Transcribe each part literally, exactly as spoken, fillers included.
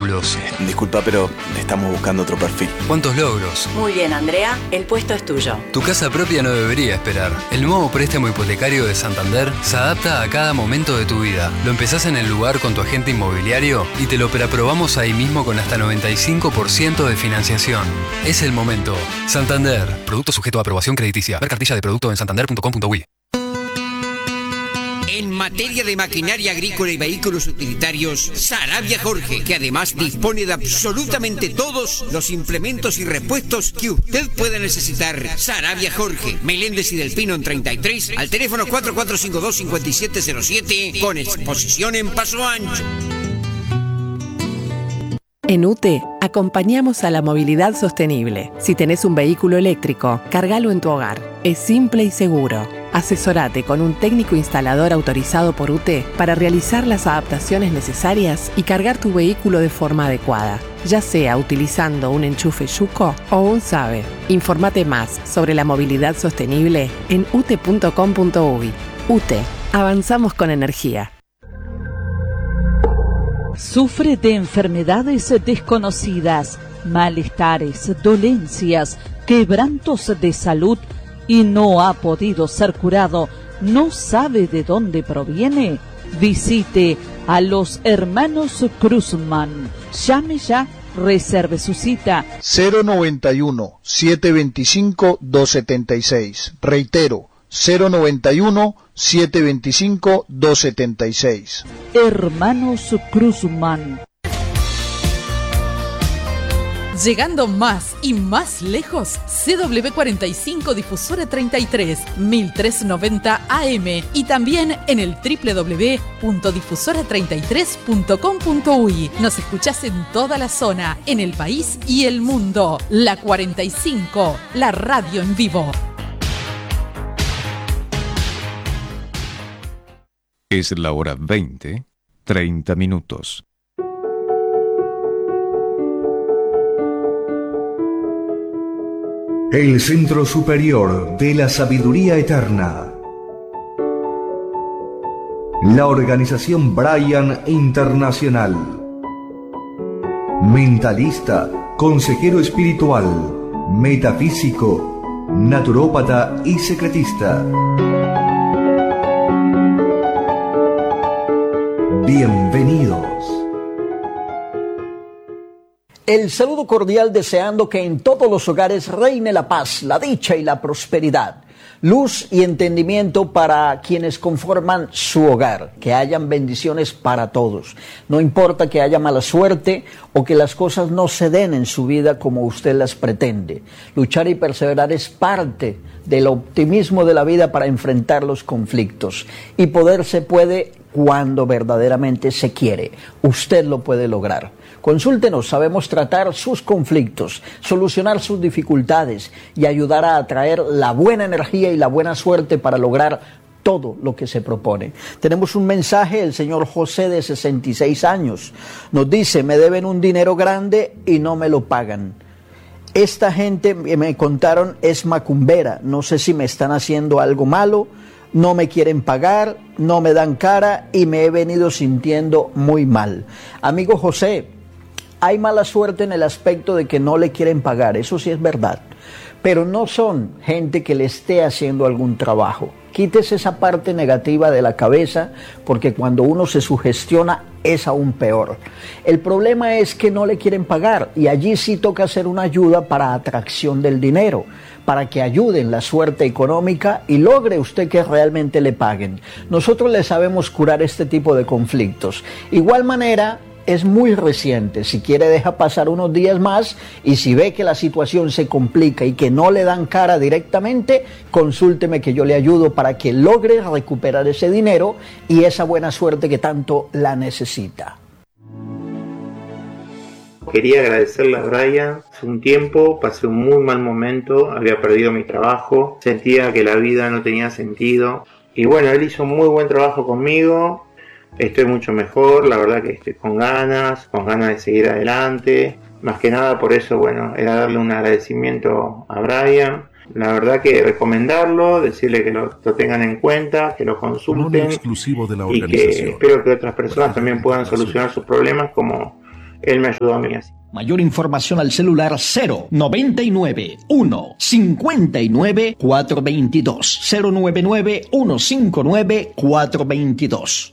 vehículos. Eh, disculpa, pero estamos buscando otro perfil. ¿Cuántos logros? Muy bien, Andrea, el puesto es tuyo. Tu casa propia no debería esperar. El nuevo préstamo hipotecario de Santander se adapta a cada momento de tu vida. Lo empezás en el lugar con tu agente inmobiliario y te lo preaprobamos ahí mismo con hasta noventa y cinco por ciento de financiación. Es el momento. Santander. Producto sujeto a aprobación crediticia. Ver cartilla de producto en santander punto com punto uy. En materia de maquinaria agrícola y vehículos utilitarios, Sarabia Jorge, que además dispone de absolutamente todos los implementos y repuestos que usted pueda necesitar. Sarabia Jorge, Meléndez y Del Pino en treinta y tres, al teléfono cuatro cuatro cinco dos, cinco siete cero siete, con exposición en Paso Ancho. En U T E acompañamos a la movilidad sostenible. Si tenés un vehículo eléctrico, cargalo en tu hogar. Es simple y seguro. Asesorate con un técnico instalador autorizado por U T E para realizar las adaptaciones necesarias y cargar tu vehículo de forma adecuada, ya sea utilizando un enchufe Yuco o un SABE. Informate más sobre la movilidad sostenible en u t e punto com punto uy. U T E, avanzamos con energía. Sufre de enfermedades desconocidas, malestares, dolencias, quebrantos de salud y no ha podido ser curado, ¿no sabe de dónde proviene? Visite a los hermanos Cruzman. Llame ya, reserve su cita. cero noventa y uno, setecientos veinticinco, doscientos setenta y seis. Reitero, cero noventa y uno, setecientos veinticinco, doscientos setenta y seis. Hermanos Cruzman. Llegando más y más lejos, C W cuarenta y cinco Difusora treinta y tres, mil trescientos noventa A M y también en el doble u doble u doble u punto difusora treinta y tres punto com punto uy. Nos escuchás en toda la zona, en el país y el mundo. La cuarenta y cinco, la radio en vivo. Es la hora veinte, treinta minutos. El Centro Superior de la Sabiduría Eterna. La organización Brian Internacional. Mentalista, consejero espiritual, metafísico, naturópata y secretista. Bienvenidos. El saludo cordial deseando que en todos los hogares reine la paz, la dicha y la prosperidad. Luz y entendimiento para quienes conforman su hogar, que hayan bendiciones para todos. No importa que haya mala suerte o que las cosas no se den en su vida como usted las pretende. Luchar y perseverar es parte del optimismo de la vida para enfrentar los conflictos. Y poder se puede cuando verdaderamente se quiere. Usted lo puede lograr. Consúltenos, sabemos tratar sus conflictos, solucionar sus dificultades y ayudar a atraer la buena energía y la buena suerte para lograr todo lo que se propone. Tenemos un mensaje, el señor José de sesenta y seis años. Nos dice, me deben un dinero grande y no me lo pagan. Esta gente, me contaron, es macumbera. No sé si me están haciendo algo malo, no me quieren pagar, no me dan cara y me he venido sintiendo muy mal. Amigo José, hay mala suerte en el aspecto de que no le quieren pagar, eso sí es verdad, pero no son gente que le esté haciendo algún trabajo. Quítese esa parte negativa de la cabeza, porque cuando uno se sugestiona es aún peor. El problema es que no le quieren pagar y allí sí toca hacer una ayuda para atracción del dinero, para que ayuden la suerte económica y logre usted que realmente le paguen. Nosotros le sabemos curar este tipo de conflictos. Igual manera, es muy reciente, si quiere deja pasar unos días más y si ve que la situación se complica y que no le dan cara directamente, consúlteme que yo le ayudo para que logre recuperar ese dinero y esa buena suerte que tanto la necesita. Quería agradecerle a Brian. Hace un tiempo pasé un muy mal momento, había perdido mi trabajo, sentía que la vida no tenía sentido y bueno, él hizo un muy buen trabajo conmigo. Estoy mucho mejor, la verdad que estoy con ganas, con ganas de seguir adelante. Más que nada por eso, bueno, era darle un agradecimiento a Brian. La verdad que recomendarlo, decirle que lo, lo tengan en cuenta, que lo consulten exclusivo de la y que espero que otras personas también puedan solucionar sus problemas como él me ayudó a mí así. Mayor información al celular cero noventa y nueve uno cincuenta y nueve cuatrocientos veintidós. cero noventa y nueve uno cincuenta y nueve cuatrocientos veintidós.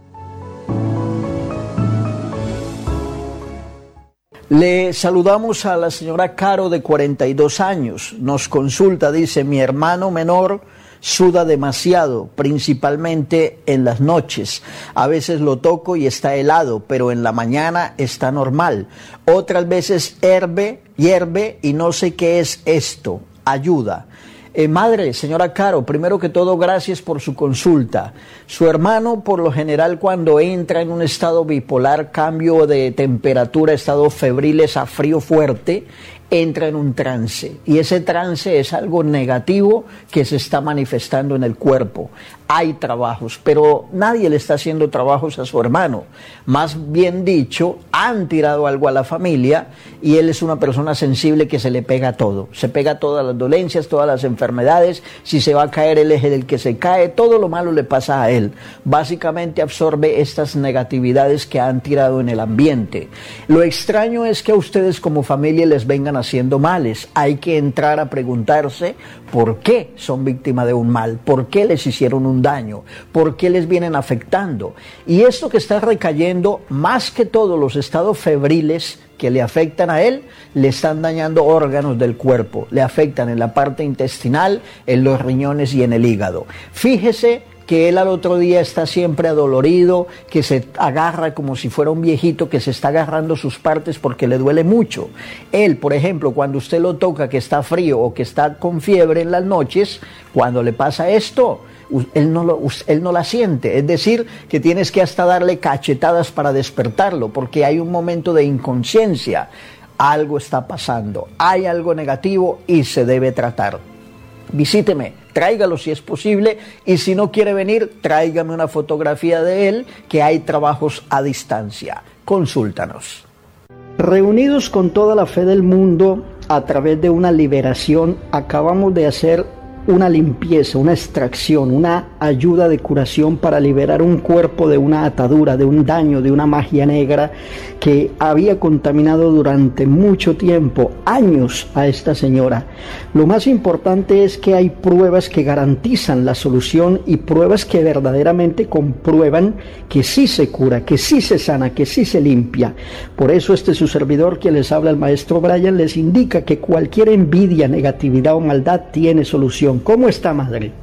Le saludamos a la señora Caro, de cuarenta y dos años. Nos consulta, dice: mi hermano menor suda demasiado, principalmente en las noches. A veces lo toco y está helado, pero en la mañana está normal. Otras veces hierve, hierve y no sé qué es esto. Ayuda. Eh, madre, señora Caro, primero que todo, gracias por su consulta. Su hermano, por lo general, cuando entra en un estado bipolar, cambio de temperatura, estado febriles a frío fuerte, entra en un trance, y ese trance es algo negativo que se está manifestando en el cuerpo. Hay trabajos, pero nadie le está haciendo trabajos a su hermano. Más bien dicho, han tirado algo a la familia y él es una persona sensible que se le pega todo. Se pega todas las dolencias, todas las enfermedades. Si se va a caer, él es el que se cae. Todo lo malo le pasa a él. Básicamente absorbe estas negatividades que han tirado en el ambiente. Lo extraño es que a ustedes como familia les vengan haciendo males. Hay que entrar a preguntarse por qué son víctimas de un mal, por qué les hicieron un daño, por qué les vienen afectando. Y esto que está recayendo, más que todo los estados febriles que le afectan a él, le están dañando órganos del cuerpo, le afectan en la parte intestinal, en los riñones y en el hígado. Fíjese que él al otro día está siempre adolorido, que se agarra como si fuera un viejito que se está agarrando sus partes porque le duele mucho. Él, por ejemplo, cuando usted lo toca que está frío o que está con fiebre en las noches, cuando le pasa esto, él no, lo, él no la siente. Es decir, que tienes que hasta darle cachetadas para despertarlo, porque hay un momento de inconsciencia. Algo está pasando, hay algo negativo y se debe tratar. Visíteme, tráigalo si es posible, y si no quiere venir, tráigame una fotografía de él, que hay trabajos a distancia. Consúltanos. Reunidos con toda la fe del mundo, a través de una liberación, acabamos de hacer una limpieza, una extracción, una ayuda de curación para liberar un cuerpo de una atadura, de un daño, de una magia negra que había contaminado durante mucho tiempo, años, a esta señora. Lo más importante es que hay pruebas que garantizan la solución y pruebas que verdaderamente comprueban que sí se cura, que sí se sana, que sí se limpia. Por eso este su servidor, que les habla, el maestro Brian, les indica que cualquier envidia, negatividad o maldad tiene solución. ¿Cómo está, madre?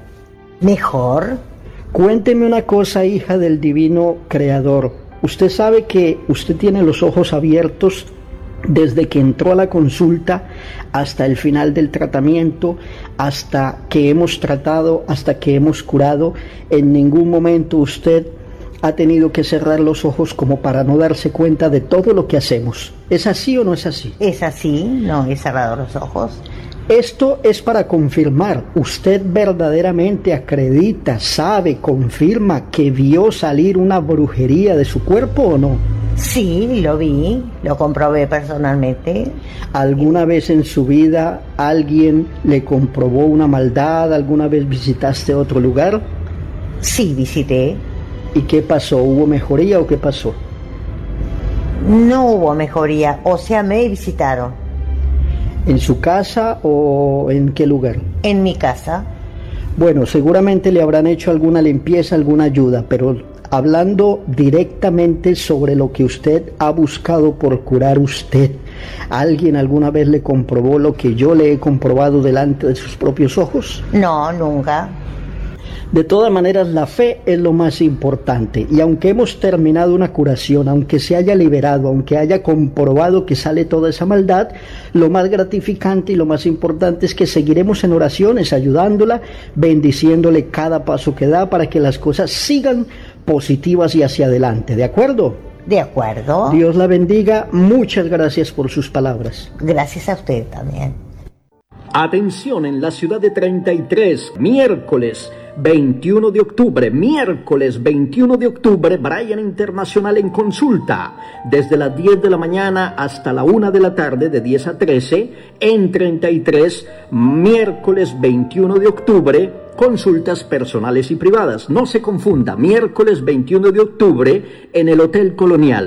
Mejor. Cuénteme una cosa, hija del divino creador. Usted sabe que usted tiene los ojos abiertos desde que entró a la consulta hasta el final del tratamiento, hasta que hemos tratado, hasta que hemos curado. En ningún momento usted ha tenido que cerrar los ojos como para no darse cuenta de todo lo que hacemos. ¿Es así o no es así? Es así, no he cerrado los ojos. Esto es para confirmar, ¿usted verdaderamente acredita, sabe, confirma que vio salir una brujería de su cuerpo o no? Sí, lo vi, lo comprobé personalmente. ¿Alguna vez en su vida alguien le comprobó una maldad? ¿Alguna vez visitaste otro lugar? Sí, visité. ¿Y qué pasó? ¿Hubo mejoría o qué pasó? No hubo mejoría, o sea, me visitaron. ¿En su casa o en qué lugar? En mi casa. Bueno, seguramente le habrán hecho alguna limpieza, alguna ayuda, pero hablando directamente sobre lo que usted ha buscado por curar usted, ¿alguien alguna vez le comprobó lo que yo le he comprobado delante de sus propios ojos? No, nunca. De todas maneras, la fe es lo más importante, y aunque hemos terminado una curación, aunque se haya liberado, aunque haya comprobado que sale toda esa maldad, lo más gratificante y lo más importante es que seguiremos en oraciones, ayudándola, bendiciéndole cada paso que da para que las cosas sigan positivas y hacia adelante. ¿De acuerdo? De acuerdo. Dios la bendiga. Muchas gracias por sus palabras. Gracias a usted también. Atención, en la ciudad de treinta y tres, miércoles veintiuno de octubre, miércoles veintiuno de octubre, Brian Internacional en consulta, desde las diez de la mañana hasta la una de la tarde, de diez a trece, en treinta y tres, miércoles veintiuno de octubre, consultas personales y privadas. No se confunda, miércoles veintiuno de octubre en el Hotel Colonial.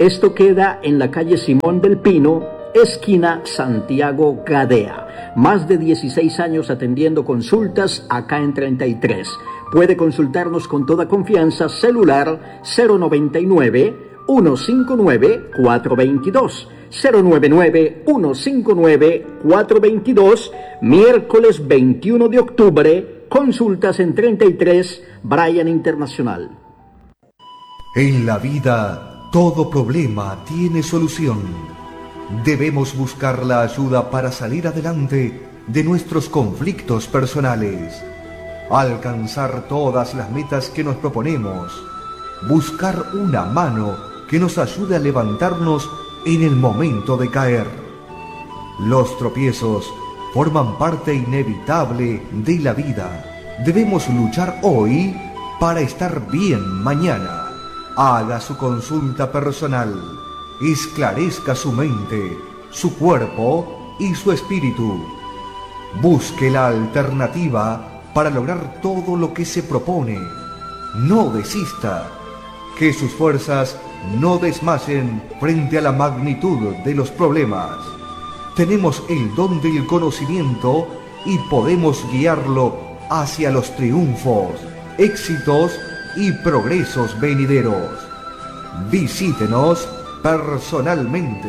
Esto queda en la calle Simón del Pino, esquina Santiago Gadea. Más de dieciséis años atendiendo consultas acá en treinta y tres. Puede consultarnos con toda confianza. Celular cero noventa y nueve, ciento cincuenta y nueve, cuatrocientos veintidós. cero noventa y nueve, ciento cincuenta y nueve, cuatrocientos veintidós. Miércoles veintiuno de octubre. Consultas en treinta y tres, Bryan Internacional. En la vida, todo problema tiene solución. Debemos buscar la ayuda para salir adelante de nuestros conflictos personales, alcanzar todas las metas que nos proponemos, buscar una mano que nos ayude a levantarnos en el momento de caer. Los tropiezos forman parte inevitable de la vida. Debemos luchar hoy para estar bien mañana. Haga su consulta personal. Esclarezca su mente, su cuerpo y su espíritu. Busque la alternativa para lograr todo lo que se propone. No desista. Que sus fuerzas no desmayen frente a la magnitud de los problemas. Tenemos el don del conocimiento y podemos guiarlo hacia los triunfos, éxitos y progresos venideros. Visítenos personalmente.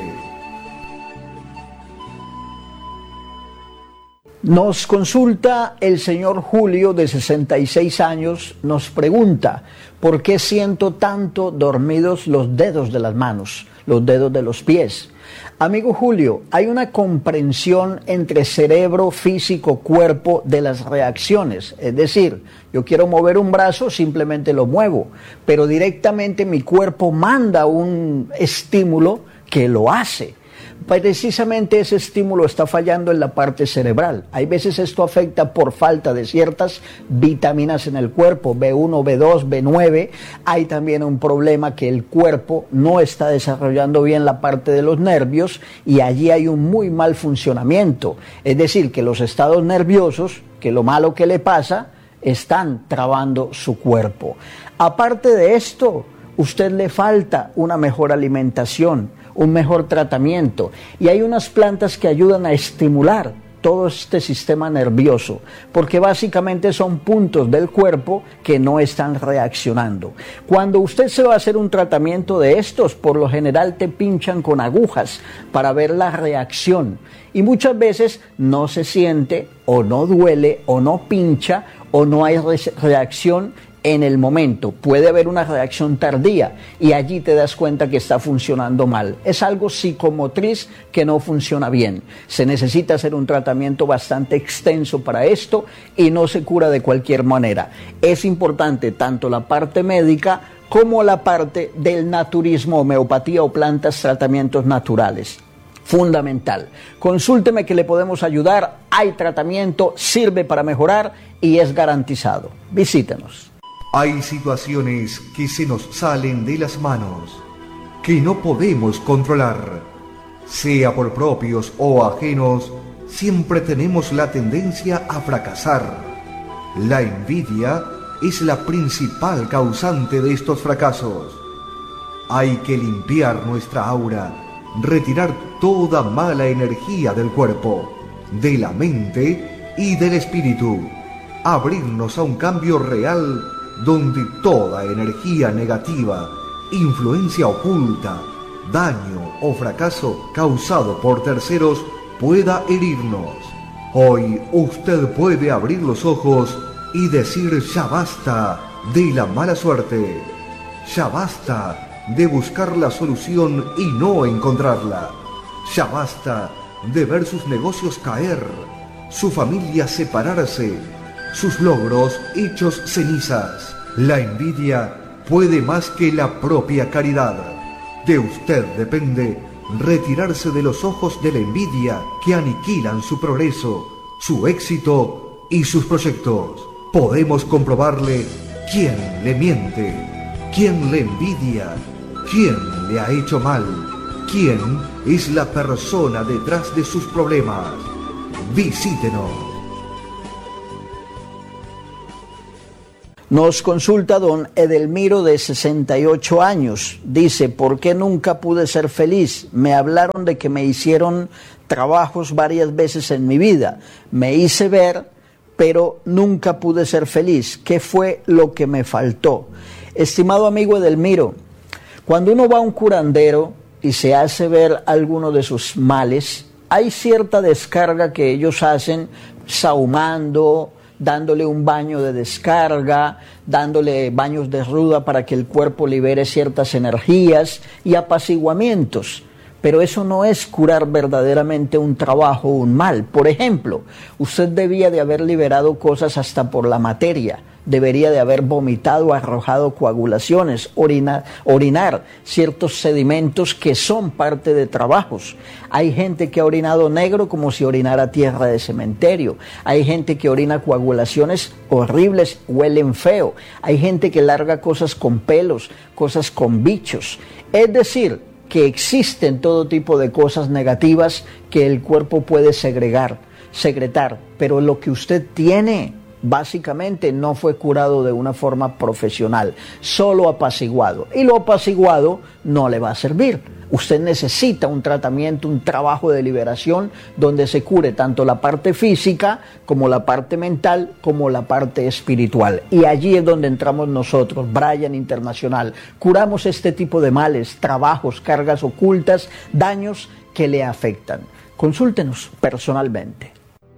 Nos consulta el señor Julio, de sesenta y seis años, nos pregunta: ¿por qué siento tanto dormidos los dedos de las manos, los dedos de los pies? Amigo Julio, hay una comprensión entre cerebro, físico, cuerpo de las reacciones. Es decir, yo quiero mover un brazo, simplemente lo muevo, pero directamente mi cuerpo manda un estímulo que lo hace. Precisamente ese estímulo está fallando en la parte cerebral. Hay veces esto afecta por falta de ciertas vitaminas en el cuerpo, B uno, B dos, B nueve. Hay también un problema que el cuerpo no está desarrollando bien la parte de los nervios y allí hay un muy mal funcionamiento. Es decir, que los estados nerviosos, que lo malo que le pasa, están trabando su cuerpo. Aparte de esto, usted le falta una mejor alimentación, un mejor tratamiento, y hay unas plantas que ayudan a estimular todo este sistema nervioso, porque básicamente son puntos del cuerpo que no están reaccionando. Cuando usted se va a hacer un tratamiento de estos, por lo general te pinchan con agujas para ver la reacción, y muchas veces no se siente, o no duele, o no pincha, o no hay re- reacción en el momento. Puede haber una reacción tardía y allí te das cuenta que está funcionando mal. Es algo psicomotriz que no funciona bien. Se necesita hacer un tratamiento bastante extenso para esto y no se cura de cualquier manera. Es importante tanto la parte médica como la parte del naturismo, homeopatía o plantas, tratamientos naturales. Fundamental. Consúlteme que le podemos ayudar. Hay tratamiento, sirve para mejorar y es garantizado. Visítenos. Hay situaciones que se nos salen de las manos, que no podemos controlar. Sea por propios o ajenos, siempre tenemos la tendencia a fracasar. La envidia es la principal causante de estos fracasos. Hay que limpiar nuestra aura, retirar toda mala energía del cuerpo, de la mente y del espíritu, abrirnos a un cambio real donde toda energía negativa, influencia oculta, daño o fracaso causado por terceros pueda herirnos. Hoy usted puede abrir los ojos y decir ya basta de la mala suerte, ya basta de buscar la solución y no encontrarla, ya basta de ver sus negocios caer, su familia separarse, sus logros hechos cenizas. La envidia puede más que la propia caridad. De usted depende retirarse de los ojos de la envidia que aniquilan su progreso, su éxito y sus proyectos. Podemos comprobarle quién le miente, quién le envidia, quién le ha hecho mal, quién es la persona detrás de sus problemas. Visítenos. Nos consulta don Edelmiro de sesenta y ocho años. Dice, ¿por qué nunca pude ser feliz? Me hablaron de que me hicieron trabajos varias veces en mi vida. Me hice ver, pero nunca pude ser feliz. ¿Qué fue lo que me faltó? Estimado amigo Edelmiro, cuando uno va a un curandero y se hace ver alguno de sus males, hay cierta descarga que ellos hacen sahumando, dándole un baño de descarga, dándole baños de ruda para que el cuerpo libere ciertas energías y apaciguamientos. Pero eso no es curar verdaderamente un trabajo o un mal. Por ejemplo, usted debía de haber liberado cosas hasta por la materia. Debería de haber vomitado, arrojado coagulaciones, orina, orinar ciertos sedimentos que son parte de trabajos. Hay gente que ha orinado negro como si orinara tierra de cementerio. Hay gente que orina coagulaciones horribles, huelen feo. Hay gente que larga cosas con pelos, cosas con bichos. Es decir, que existen todo tipo de cosas negativas que el cuerpo puede segregar, secretar, pero lo que usted tiene básicamente no fue curado de una forma profesional, solo apaciguado, y lo apaciguado no le va a servir. Usted necesita un tratamiento, un trabajo de liberación donde se cure tanto la parte física como la parte mental como la parte espiritual. Y allí es donde entramos nosotros, Brian Internacional. Curamos este tipo de males, trabajos, cargas ocultas, daños que le afectan. Consúltenos personalmente.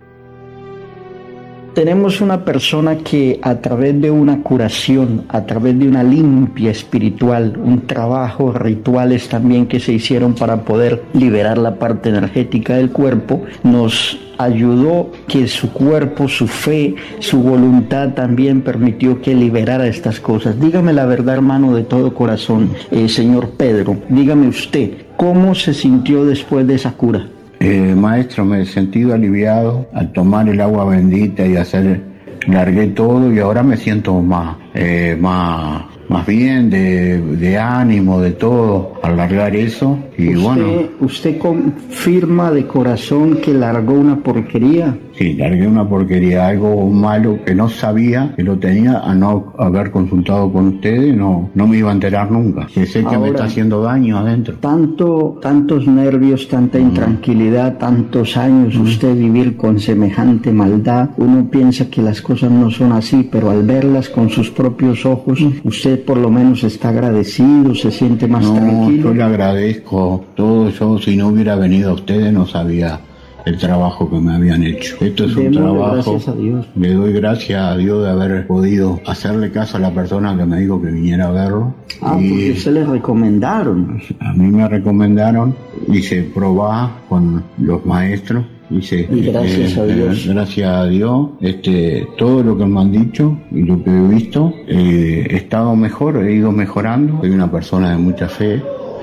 Tenemos una persona que a través de una curación, a través de una limpia espiritual, un trabajo, rituales también que se hicieron para poder liberar la parte energética del cuerpo, nos ayudó que su cuerpo, su fe, su voluntad también permitió que liberara estas cosas. Dígame la verdad, hermano, de todo corazón, eh, señor Pedro, dígame usted, ¿cómo se sintió después de esa cura? Eh, maestro, me he sentido aliviado al tomar el agua bendita y hacer, largué todo y ahora me siento más, eh, más, más bien de, de ánimo, de todo, al largar eso. Y ¿Usted, bueno. ¿Usted confirma de corazón que largó una porquería? Sí, largué una porquería, algo malo que no sabía que lo tenía, a no haber consultado con ustedes, no, no me iba a enterar nunca. Que sé que Ahora, me está haciendo daño adentro. Tanto, tantos nervios, tanta intranquilidad, tantos años, uh-huh. usted vivir con semejante maldad, uno piensa que las cosas no son así, pero al verlas con sus propios ojos, uh-huh. usted por lo menos está agradecido, se siente más no, tranquilo. Yo le agradezco todo eso, si no hubiera venido a ustedes no sabía el trabajo que me habían hecho. Esto es un trabajo, le doy gracias a Dios de haber podido hacerle caso a la persona que me dijo que viniera a verlo. Ah, y porque se le recomendaron. A mí me recomendaron, hice probar con los maestros. Dice, y gracias eh, a Dios. Eh, gracias a Dios, este, todo lo que me han dicho y lo que he visto, eh, he estado mejor, he ido mejorando. Soy una persona de mucha fe.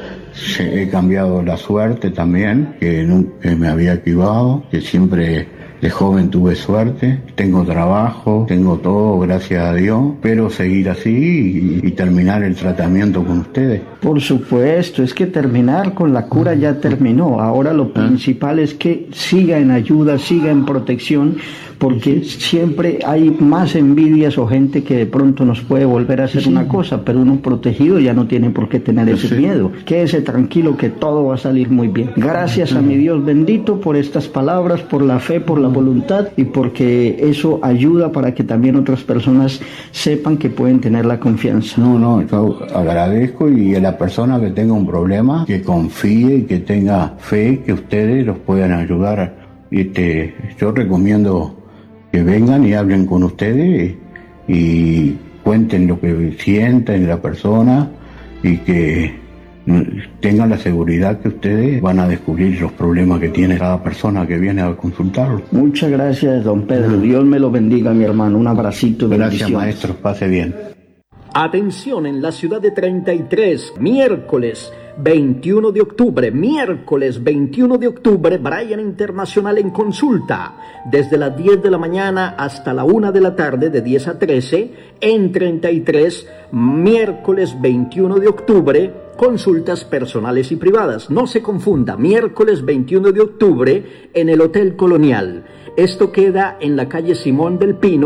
He cambiado la suerte también, que nunca me había equivocado, que siempre de joven tuve suerte, tengo trabajo, tengo todo, gracias a Dios, pero seguir así y, y terminar el tratamiento con ustedes. Por supuesto, es que terminar con la cura ya terminó, ahora lo principal es que siga en ayuda, siga en protección, porque siempre hay más envidias o gente que de pronto nos puede volver a hacer sí. una cosa, pero uno protegido ya no tiene por qué tener ese sí. miedo. Quédese tranquilo que todo va a salir muy bien. Gracias a mi Dios bendito por estas palabras, por la fe, por la voluntad y porque eso ayuda para que también otras personas sepan que pueden tener la confianza. No, no, yo agradezco y a la persona que tenga un problema, que confíe y que tenga fe que ustedes los puedan ayudar. Este, yo recomiendo que vengan y hablen con ustedes y, y cuenten lo que sienten la persona y que tengan la seguridad que ustedes van a descubrir los problemas que tiene cada persona que viene a consultarlo. Muchas gracias, don Pedro. Dios me lo bendiga, mi hermano. Un abracito. Gracias, maestro. Pase bien. Atención, en la ciudad de treinta y tres, miércoles veintiuno de octubre, miércoles veintiuno de octubre, Brian Internacional en consulta, desde las diez de la mañana hasta la una de la tarde, de diez a trece, en treinta y tres, miércoles veintiuno de octubre, consultas personales y privadas. No se confunda, miércoles veintiuno de octubre, en el Hotel Colonial. Esto queda en la calle Simón del Pino,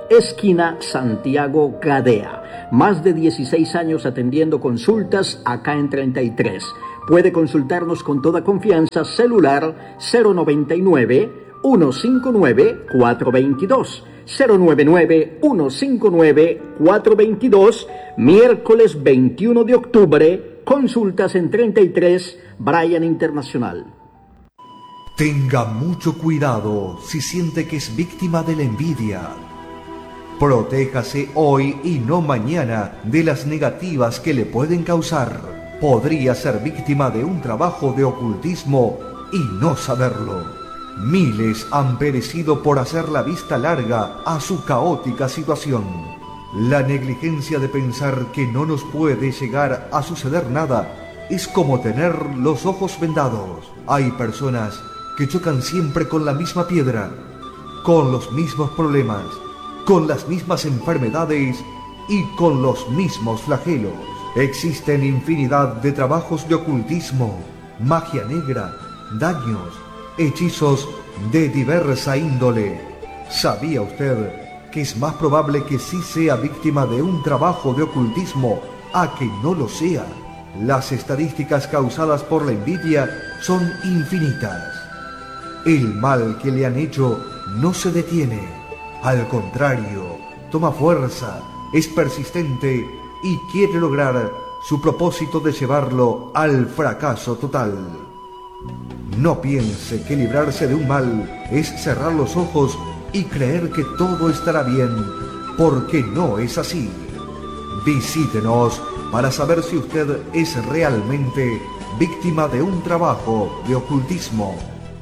esquina Santiago Gadea. Más de dieciséis años atendiendo consultas acá en treinta y tres. Puede consultarnos con toda confianza. Celular cero noventa y nueve, ciento cincuenta y nueve, cuatrocientos veintidós. cero noventa y nueve, ciento cincuenta y nueve, cuatrocientos veintidós. Miércoles veintiuno de octubre. Consultas en treinta y tres, Bryan Internacional. Tenga mucho cuidado si siente que es víctima de la envidia. Protéjase hoy y no mañana de las negativas que le pueden causar. Podría ser víctima de un trabajo de ocultismo y no saberlo. Miles han perecido por hacer la vista larga a su caótica situación. La negligencia de pensar que no nos puede llegar a suceder nada es como tener los ojos vendados. Hay personas que chocan siempre con la misma piedra, con los mismos problemas, con las mismas enfermedades y con los mismos flagelos. Existen infinidad de trabajos de ocultismo, magia negra, daños, hechizos de diversa índole. ¿Sabía usted que es más probable que sí sea víctima de un trabajo de ocultismo a que no lo sea? Las estadísticas causadas por la envidia son infinitas. El mal que le han hecho no se detiene. Al contrario, toma fuerza, es persistente y quiere lograr su propósito de llevarlo al fracaso total. No piense que librarse de un mal es cerrar los ojos y creer que todo estará bien, porque no es así. Visítenos para saber si usted es realmente víctima de un trabajo de ocultismo.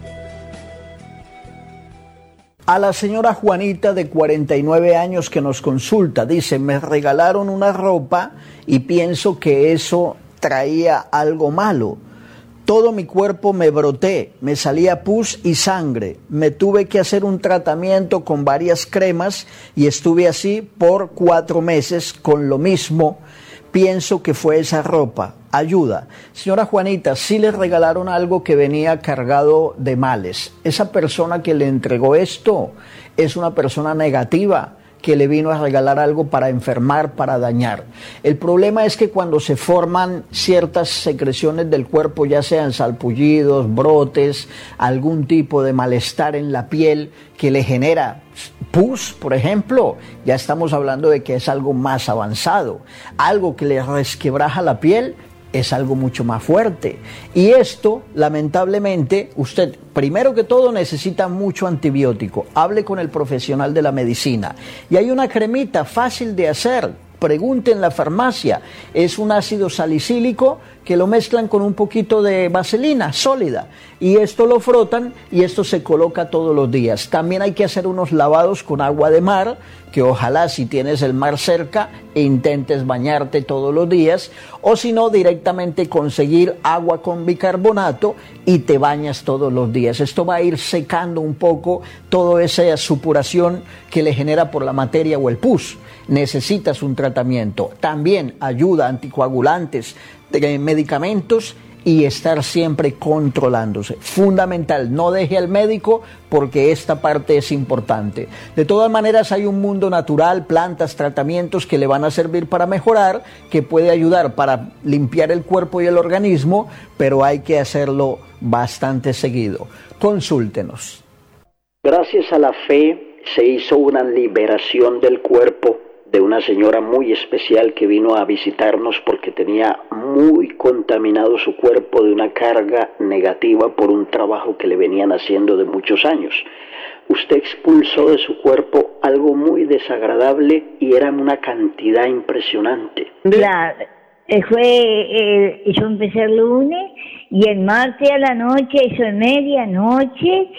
A la señora Juanita de cuarenta y nueve años que nos consulta, dice, me regalaron una ropa y pienso que eso traía algo malo. Todo mi cuerpo me broté, me salía pus y sangre. Me tuve que hacer un tratamiento con varias cremas y estuve así por cuatro meses con lo mismo. Pienso que fue esa ropa. Ayuda. Señora Juanita, sí le regalaron algo que venía cargado de males. Esa persona que le entregó esto es una persona negativa, que le vino a regalar algo para enfermar, para dañar. El problema es que cuando se forman ciertas secreciones del cuerpo, ya sean salpullidos, brotes, algún tipo de malestar en la piel que le genera pus, por ejemplo, ya estamos hablando de que es algo más avanzado. Algo que le resquebraja la piel es algo mucho más fuerte. Y esto, lamentablemente, usted, primero que todo, necesita mucho antibiótico. Hable con el profesional de la medicina. Y hay una cremita fácil de hacer. Pregunte en la farmacia. Es un ácido salicílico que lo mezclan con un poquito de vaselina sólida. Y esto lo frotan y esto se coloca todos los días. También hay que hacer unos lavados con agua de mar, que ojalá si tienes el mar cerca intentes bañarte todos los días, o si no, directamente conseguir agua con bicarbonato y te bañas todos los días. Esto va a ir secando un poco toda esa supuración que le genera por la materia o el pus. Necesitas un tratamiento. También ayuda, anticoagulantes, de medicamentos y estar siempre controlándose. Fundamental, no deje al médico porque esta parte es importante. De todas maneras, hay un mundo natural, plantas, tratamientos que le van a servir para mejorar, que puede ayudar para limpiar el cuerpo y el organismo, pero hay que hacerlo bastante seguido. Consúltenos. Gracias a la fe se hizo una liberación del cuerpo de una señora muy especial que vino a visitarnos porque tenía muy contaminado su cuerpo de una carga negativa por un trabajo que le venían haciendo de muchos años. Usted expulsó de su cuerpo algo muy desagradable y era una cantidad impresionante. Claro, fue, eh, yo empecé el lunes y el martes a la noche, eso en medianoche,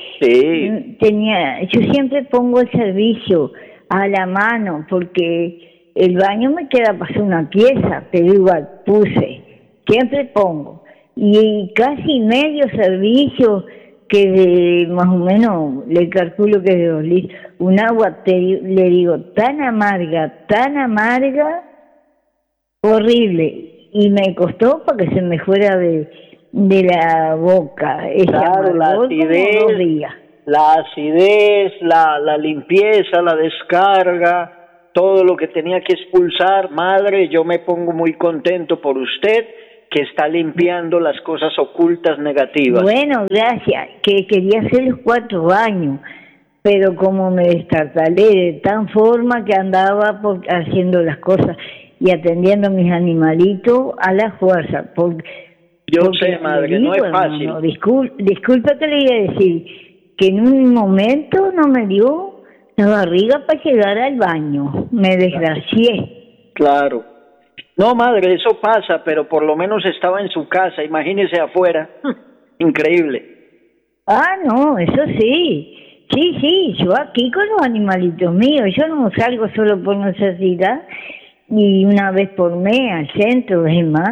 sí. tenía, yo siempre pongo el servicio a la mano, porque el baño me queda para una pieza, pero igual puse, siempre pongo, y casi medio servicio, que de, más o menos le calculo que de dos litros, un agua, te, le digo, tan amarga, tan amarga, horrible, y me costó para que se me fuera de, de la boca, ese claro, la acidez, dos días. la acidez, la, la limpieza, la descarga, todo lo que tenía que expulsar. Madre, yo me pongo muy contento por usted, que está limpiando las cosas ocultas negativas. Bueno, gracias, que quería hacer los cuatro baños, pero como me destartalé de tan forma que andaba por, haciendo las cosas y atendiendo a mis animalitos a la fuerza. Por, yo sé, madre, digo, no es fácil. No, discul, disculpa que le iba a decir, que en un momento no me dio la barriga para llegar al baño, me desgracié. Claro. No, madre, eso pasa, pero por lo menos estaba en su casa, imagínese afuera. Increíble. Ah, no, eso sí. Sí, sí, yo aquí con los animalitos míos, yo no salgo solo por necesidad, y una vez por mes al centro, es más.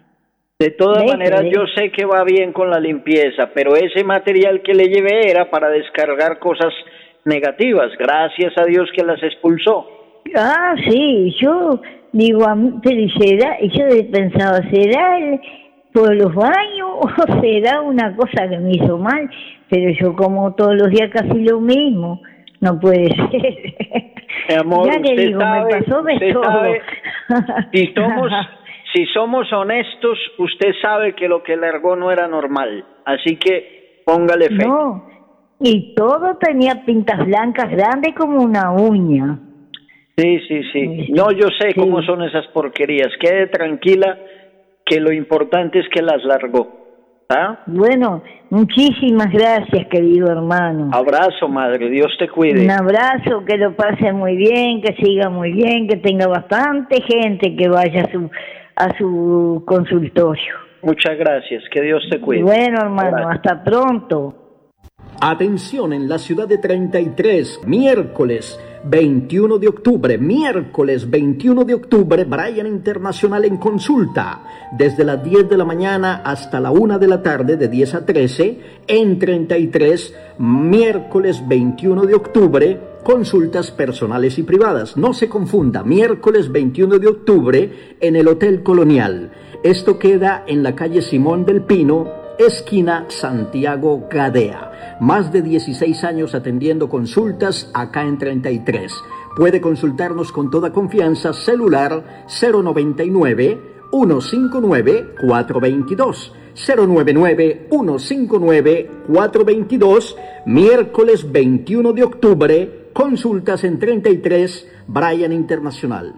De todas ¿Ves? maneras, yo sé que va bien con la limpieza, pero ese material que le llevé era para descargar cosas negativas, gracias a Dios que las expulsó. Ah, sí, yo digo, pero será, yo pensaba, ¿será el, por los baños o será una cosa que me hizo mal? Pero yo como todos los días casi lo mismo, no puede ser. Mi amor, ya le usted digo, sabe, me pasó de usted todo. Sabe, si somos, si somos honestos, usted sabe que lo que largó no era normal, así que póngale fe. No, y todo tenía pintas blancas grandes como una uña. Sí, sí, sí. No, yo sé sí. cómo son esas porquerías. Quede tranquila que lo importante es que las largó. ¿Ah? Bueno, muchísimas gracias, querido hermano. Abrazo, madre. Dios te cuide. Un abrazo, que lo pase muy bien, que siga muy bien, que tenga bastante gente que vaya a su, a su consultorio. Muchas gracias. Que Dios te cuide. Bueno, hermano, Abrazo. Hasta pronto. Atención, en la ciudad de treinta y tres, miércoles veintiuno de octubre, miércoles veintiuno de octubre, Brian Internacional en consulta, desde las diez de la mañana hasta la una de la tarde, de diez a trece, en treinta y tres, miércoles veintiuno de octubre, consultas personales y privadas. No se confunda, miércoles veintiuno de octubre, en el Hotel Colonial. Esto queda en la calle Simón del Pino, esquina Santiago Gadea. Más de dieciséis años atendiendo consultas acá en treinta y tres. Puede consultarnos con toda confianza. Celular cero noventa y nueve, ciento cincuenta y nueve, cuatrocientos veintidós. cero noventa y nueve, ciento cincuenta y nueve, cuatrocientos veintidós. Miércoles veintiuno de octubre, consultas en treinta y tres, Brian Internacional.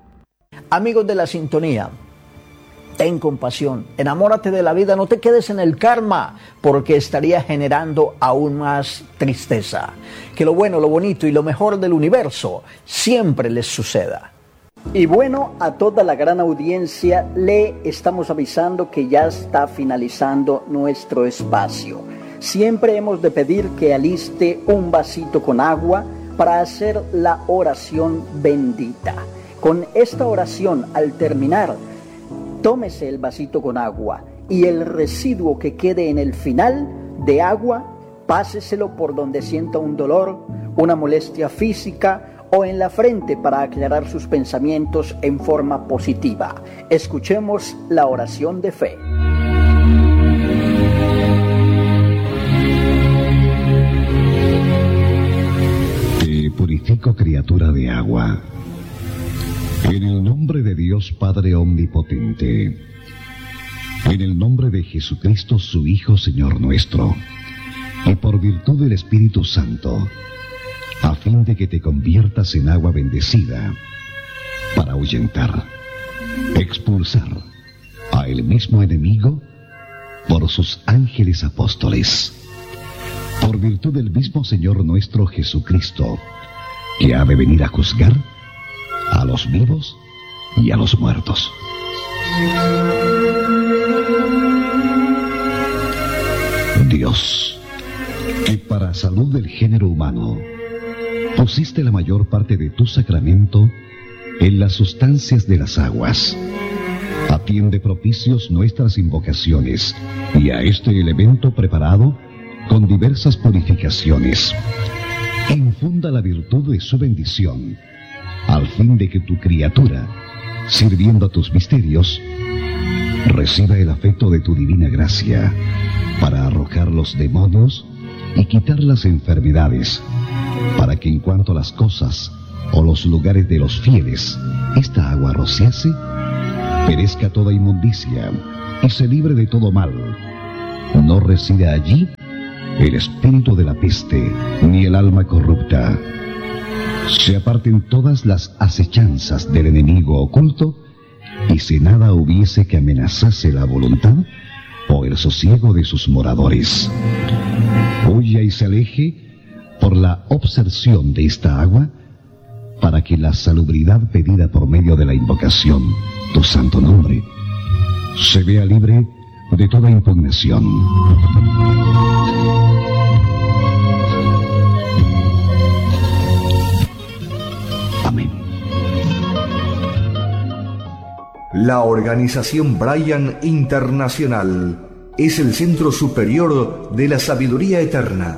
Amigos de la sintonía, ten compasión, enamórate de la vida, no te quedes en el karma, porque estaría generando aún más tristeza. Que lo bueno, lo bonito y lo mejor del universo siempre les suceda. Y bueno, a toda la gran audiencia le estamos avisando que ya está finalizando nuestro espacio. Siempre hemos de pedir que aliste un vasito con agua para hacer la oración bendita. Con esta oración, al terminar, tómese el vasito con agua y el residuo que quede en el final de agua, páseselo por donde sienta un dolor, una molestia física o en la frente para aclarar sus pensamientos en forma positiva. Escuchemos la oración de fe. Te purifico, criatura de agua. En el nombre de Dios Padre Omnipotente, en el nombre de Jesucristo su Hijo Señor nuestro, y por virtud del Espíritu Santo, a fin de que te conviertas en agua bendecida, para ahuyentar, expulsar a el mismo enemigo por sus ángeles apóstoles, por virtud del mismo Señor nuestro Jesucristo, que ha de venir a juzgar a los vivos y a los muertos. Dios, que para salud del género humano pusiste la mayor parte de tu sacramento en las sustancias de las aguas, atiende propicios nuestras invocaciones y a este elemento preparado con diversas purificaciones. Infunda la virtud de su bendición, al fin de que tu criatura, sirviendo a tus misterios, reciba el afecto de tu divina gracia, para arrojar los demonios y quitar las enfermedades, para que en cuanto a las cosas o los lugares de los fieles esta agua rociase, perezca toda inmundicia y se libre de todo mal. No resida allí el espíritu de la peste, ni el alma corrupta. Se aparten todas las acechanzas del enemigo oculto, y si nada hubiese que amenazase la voluntad o el sosiego de sus moradores. Huya y se aleje por la obserción de esta agua, para que la salubridad pedida por medio de la invocación, tu santo nombre, se vea libre de toda impugnación. Amén. La Organización Bryan Internacional es el centro superior de la sabiduría eterna.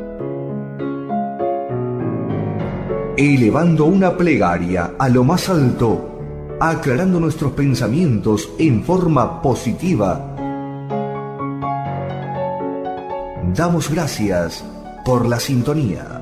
Elevando una plegaria a lo más alto, aclarando nuestros pensamientos en forma positiva, damos gracias por la sintonía.